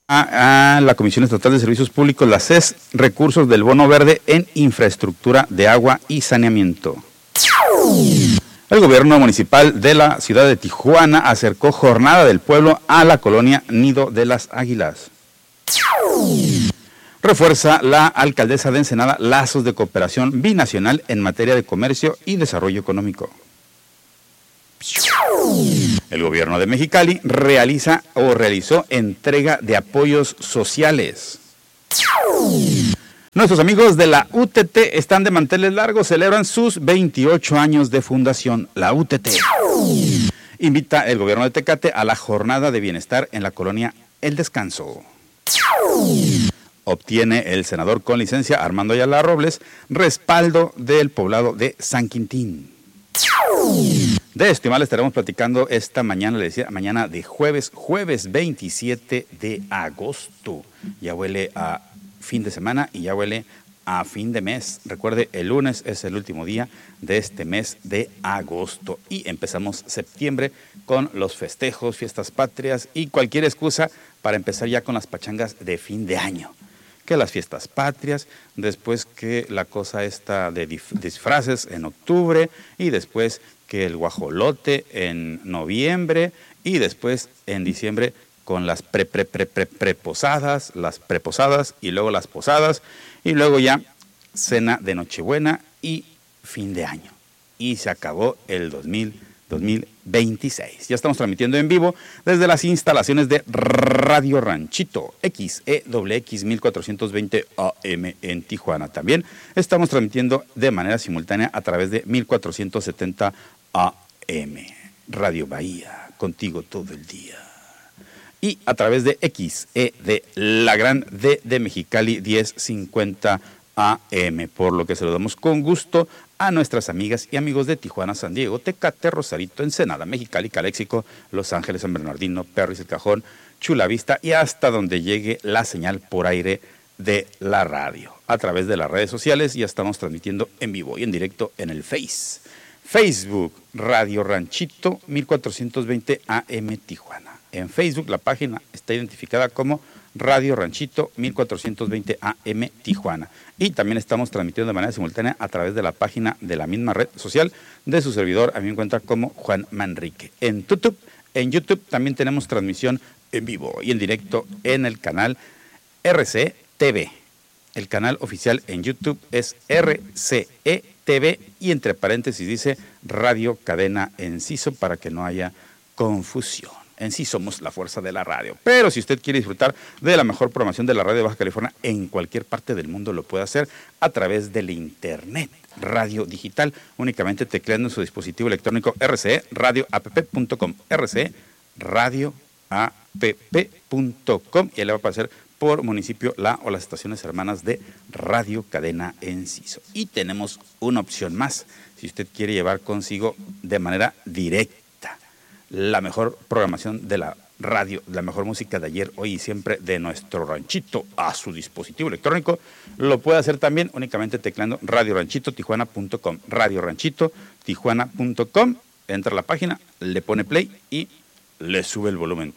A la Comisión Estatal de Servicios Públicos, la CES, recursos del bono verde en infraestructura de agua y saneamiento. El gobierno municipal de la ciudad de Tijuana acercó Jornada del Pueblo a la colonia Nido de las Águilas. Refuerza la alcaldesa de Ensenada lazos de cooperación binacional en materia de comercio y desarrollo económico. El gobierno de Mexicali realizó entrega de apoyos sociales. Nuestros amigos de la UTT están de manteles largos, celebran sus 28 años de fundación. La UTT invita el gobierno de Tecate a la jornada de bienestar en la colonia El Descanso. Obtiene el senador con licencia Armando Ayala Robles respaldo del poblado de San Quintín. De esto y más le estaremos platicando esta mañana, le decía, mañana de jueves 27 de agosto. Ya huele a fin de semana y ya huele a fin de mes. Recuerde, el lunes es el último día de este mes de agosto y empezamos septiembre con los festejos, fiestas patrias y cualquier excusa para empezar ya con las pachangas de fin de año. Que las fiestas patrias, después que la cosa esta de disfraces en octubre y después que el guajolote en noviembre y después en diciembre con las preposadas, las preposadas y luego las posadas y luego ya cena de Nochebuena y fin de año. Y se acabó el 2026. Ya estamos transmitiendo en vivo desde las instalaciones de Radio Ranchito, XEWX 1420 AM en Tijuana. También estamos transmitiendo de manera simultánea a través de 1470 AM. Radio Bahía, contigo todo el día. Y a través de XE de la Gran D de Mexicali 1050 AM, por lo que saludamos con gusto a nuestras amigas y amigos de Tijuana, San Diego, Tecate, Rosarito, Ensenada, Mexicali, Caléxico, Los Ángeles, San Bernardino, Perris, El Cajón, Chula Vista y hasta donde llegue la señal por aire de la radio. A través de las redes sociales ya estamos transmitiendo en vivo y en directo en el Facebook, Radio Ranchito 1420 AM Tijuana. En Facebook la página está identificada como Radio Ranchito 1420 AM Tijuana. Y también estamos transmitiendo de manera simultánea a través de la página de la misma red social de su servidor. A mí me encuentra como Juan Manrique. En YouTube también tenemos transmisión en vivo y en directo en el canal RCE TV. El canal oficial en YouTube es RCE TV y entre paréntesis dice Radio Cadena Enciso para que no haya confusión. En sí somos la fuerza de la radio. Pero si usted quiere disfrutar de la mejor programación de la radio de Baja California en cualquier parte del mundo, lo puede hacer a través del internet, radio digital, únicamente tecleando en su dispositivo electrónico rceradioapp.com, rceradioapp.com y ahí le va a aparecer por municipio la o las estaciones hermanas de Radio Cadena Enciso. Y tenemos una opción más, si usted quiere llevar consigo de manera directa la mejor programación de la radio, la mejor música de ayer, hoy y siempre de nuestro ranchito a su dispositivo electrónico, lo puede hacer también únicamente teclando radioranchitotijuana.com, radioranchitotijuana.com, entra a la página, le pone play y le sube el volumen.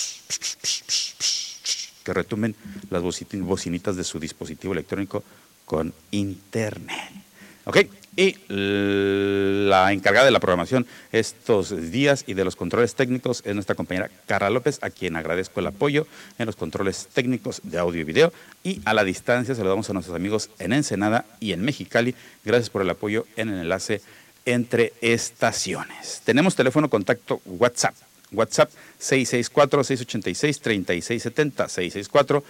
Que retumben las bocinitas de su dispositivo electrónico con internet. ¿Ok? Y la encargada de la programación estos días y de los controles técnicos es nuestra compañera Carla López, a quien agradezco el apoyo en los controles técnicos de audio y video. Y a la distancia saludamos a nuestros amigos en Ensenada y en Mexicali. Gracias por el apoyo en el enlace entre estaciones. Tenemos teléfono contacto WhatsApp 664-686-3670,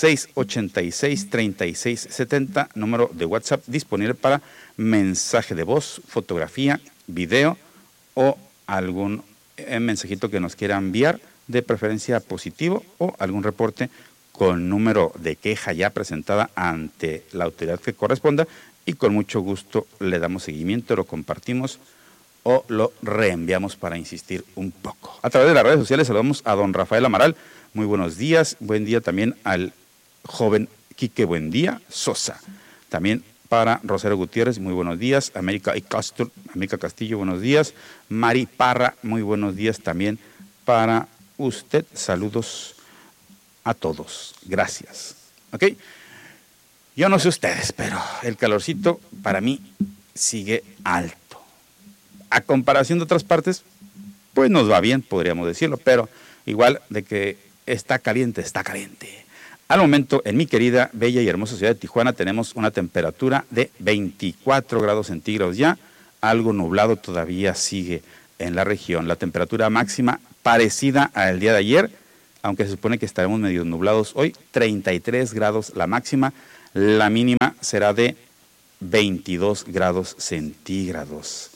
664-686-3670, número de WhatsApp disponible para mensaje de voz, fotografía, video o algún mensajito que nos quiera enviar, de preferencia positivo, o algún reporte con número de queja ya presentada ante la autoridad que corresponda, y con mucho gusto le damos seguimiento, lo compartimos o lo reenviamos para insistir un poco. A través de las redes sociales saludamos a don Rafael Amaral. Muy buenos días. Buen día también al joven Quique Buendía Sosa. También para Rosario Gutiérrez, muy buenos días. América Castillo, buenos días. Mari Parra, muy buenos días también para usted. Saludos a todos. Gracias. ¿Ok? Yo no sé ustedes, pero el calorcito para mí sigue alto. A comparación de otras partes, pues nos va bien, podríamos decirlo, pero igual de que está caliente, está caliente. Al momento, en mi querida, bella y hermosa ciudad de Tijuana, tenemos una temperatura de 24 grados centígrados ya, algo nublado todavía sigue en la región. La temperatura máxima parecida al día de ayer, aunque se supone que estaremos medio nublados hoy, 33 grados la máxima, la mínima será de 22 grados centígrados.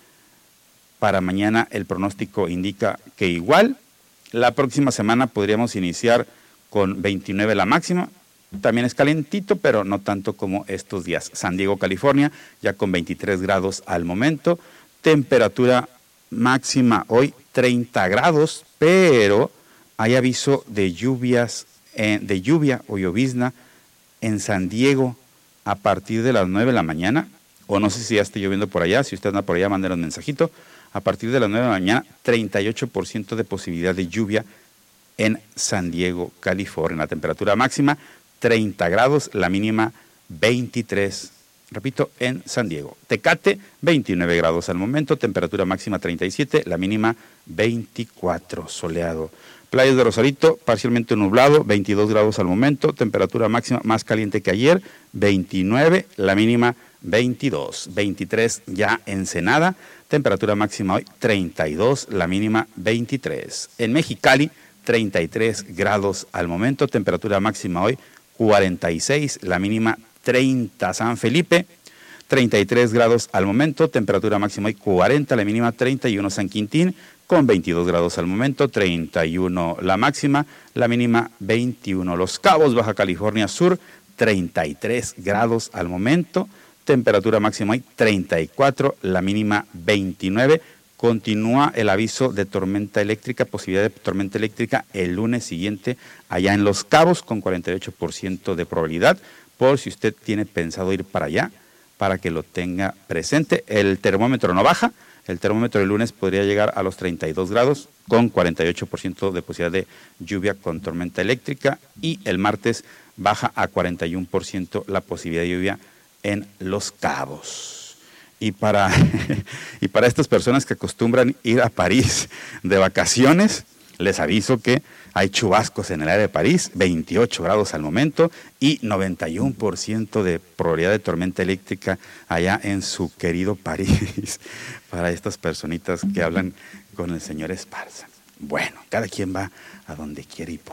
Para mañana el pronóstico indica que igual, la próxima semana podríamos iniciar con 29 la máxima, también es calentito, pero no tanto como estos días. San Diego, California, ya con 23 grados al momento, temperatura máxima hoy 30 grados, pero hay aviso de lluvias, de lluvia o llovizna en San Diego a partir de las 9 de la mañana, o no sé si ya esté lloviendo por allá, si usted anda por allá, mándenos un mensajito. A partir de las 9 de la mañana, 38% de posibilidad de lluvia en San Diego, California. La temperatura máxima 30 grados, la mínima 23. Repito, en San Diego. Tecate, 29 grados al momento, temperatura máxima 37, la mínima 24, soleado. Playas de Rosarito, parcialmente nublado, 22 grados al momento, temperatura máxima más caliente que ayer, 29, la mínima 22. 23 ya Ensenada, temperatura máxima hoy 32, la mínima 23. En Mexicali, 33 grados al momento, temperatura máxima hoy 46, la mínima 30. San Felipe, 33 grados al momento, temperatura máxima hoy 40, la mínima 31. San Quintín, con 22 grados al momento, 31 la máxima, la mínima 21. Los Cabos, Baja California Sur, 33 grados al momento, temperatura máxima hoy 34, la mínima 29. Continúa el aviso de tormenta eléctrica, posibilidad de tormenta eléctrica el lunes siguiente allá en Los Cabos con 48% de probabilidad, por si usted tiene pensado ir para allá, para que lo tenga presente. El termómetro no baja, el termómetro el lunes podría llegar a los 32 grados con 48% de posibilidad de lluvia con tormenta eléctrica, y el martes baja a 41% la posibilidad de lluvia en Los Cabos. Y para estas personas que acostumbran ir a París de vacaciones, les aviso que hay chubascos en el área de París, 28 grados al momento y 91% de probabilidad de tormenta eléctrica allá en su querido París, para estas personitas que hablan con el señor Esparza. Bueno, cada quien va a donde quiere y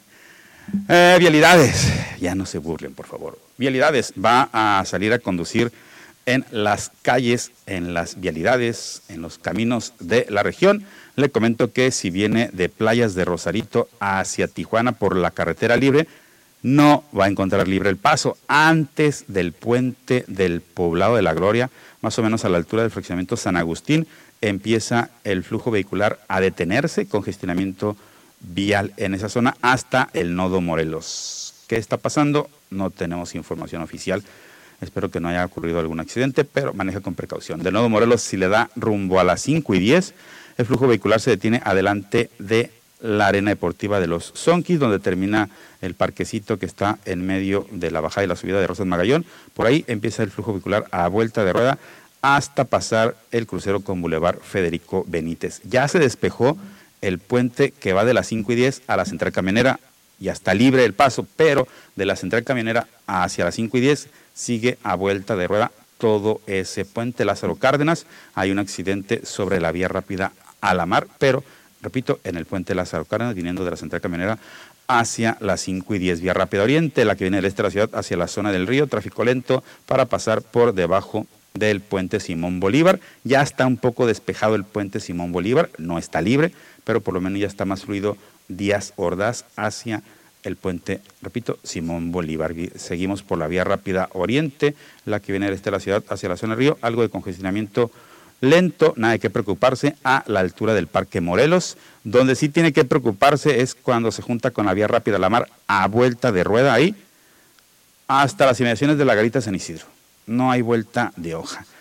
puede. Vialidades, ya no se burlen, por favor. Vialidades, va a salir a conducir en las calles, en las vialidades, en los caminos de la región. Le comento que si viene de Playas de Rosarito hacia Tijuana por la carretera libre, no va a encontrar libre el paso. Antes del puente del Poblado de la Gloria, más o menos a la altura del fraccionamiento San Agustín, empieza el flujo vehicular a detenerse, congestionamiento vial en esa zona hasta el nodo Morelos. ¿Qué está pasando? No tenemos información oficial. Espero que no haya ocurrido algún accidente, pero maneja con precaución. Del nodo Morelos, si le da rumbo a las 5:10, el flujo vehicular se detiene adelante de la arena deportiva de los Sonquis, donde termina el parquecito que está en medio de la bajada y la subida de Rosas Magallón. Por ahí empieza el flujo vehicular a vuelta de rueda hasta pasar el crucero con Boulevard Federico Benítez. Ya se despejó el puente que va de las 5:10 a la central camionera, ya está libre el paso, pero de la central camionera hacia las 5:10 sigue a vuelta de rueda todo ese puente. Lázaro Cárdenas, hay un accidente sobre la vía rápida a la mar, pero, repito, en el puente Lázaro Cárdenas, viniendo de la central camionera hacia las 5:10, vía rápida oriente, la que viene del este de la ciudad hacia la zona del río, tráfico lento para pasar por debajo del puente Simón Bolívar. Ya está un poco despejado el puente Simón Bolívar, no está libre, pero por lo menos ya está más fluido Díaz Ordaz hacia el puente, repito, Simón Bolívar. Seguimos por la vía rápida oriente, la que viene del este de la ciudad hacia la zona del río, algo de congestionamiento lento, nada de qué preocuparse a la altura del Parque Morelos. Donde sí tiene que preocuparse es cuando se junta con la vía rápida a la mar a vuelta de rueda ahí, hasta las inmediaciones de la Garita San Isidro. No hay vuelta de hoja.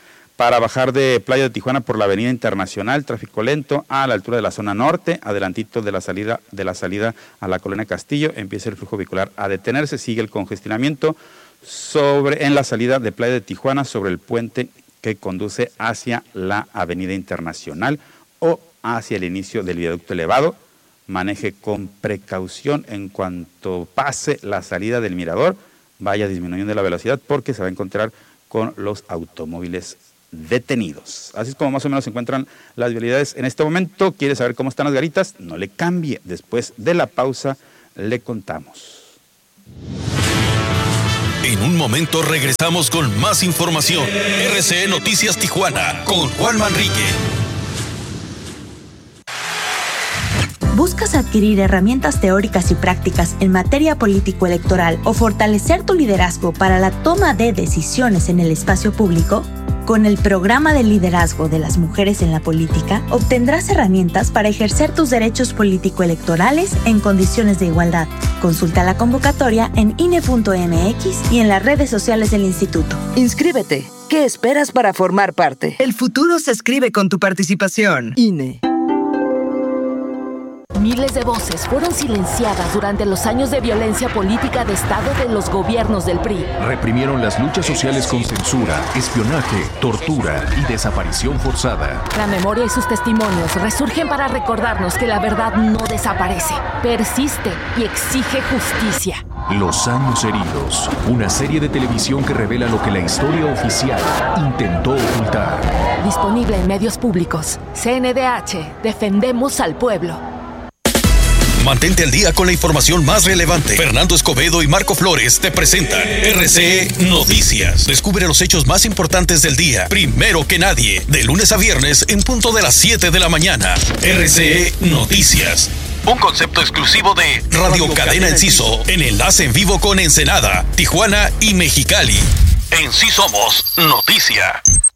Para bajar de Playa de Tijuana por la Avenida Internacional, tráfico lento a la altura de la zona norte, adelantito de la salida a la Colonia Castillo, empieza el flujo vehicular a detenerse, sigue el congestionamiento en la salida de Playa de Tijuana sobre el puente que conduce hacia la Avenida Internacional o hacia el inicio del viaducto elevado. Maneje con precaución en cuanto pase la salida del mirador, vaya disminuyendo la velocidad porque se va a encontrar con los automóviles detenidos. Así es como más o menos se encuentran las vialidades en este momento. ¿Quiere saber cómo están las garitas? No le cambie. Después de la pausa le contamos. En un momento regresamos con más información. RCE Noticias Tijuana con Juan Manrique. ¿Buscas adquirir herramientas teóricas y prácticas en materia político-electoral o fortalecer tu liderazgo para la toma de decisiones en el espacio público? Con el programa de liderazgo de las mujeres en la política, obtendrás herramientas para ejercer tus derechos político-electorales en condiciones de igualdad. Consulta la convocatoria en INE.mx y en las redes sociales del instituto. Inscríbete. ¿Qué esperas para formar parte? El futuro se escribe con tu participación. INE. Miles de voces fueron silenciadas durante los años de violencia política de Estado de los gobiernos del PRI. Reprimieron las luchas sociales con censura, espionaje, tortura y desaparición forzada. La memoria y sus testimonios resurgen para recordarnos que la verdad no desaparece, persiste y exige justicia. Los años heridos, una serie de televisión que revela lo que la historia oficial intentó ocultar. Disponible en medios públicos. CNDH, defendemos al pueblo. Mantente al día con la información más relevante. Fernando Escobedo y Marco Flores te presentan RCE Noticias. Descubre los hechos más importantes del día, primero que nadie, de lunes a viernes en punto de las 7 de la mañana. RCE Noticias. Un concepto exclusivo de Radio Cadena Enciso, en enlace en vivo con Ensenada, Tijuana y Mexicali. En Sí Somos Noticia.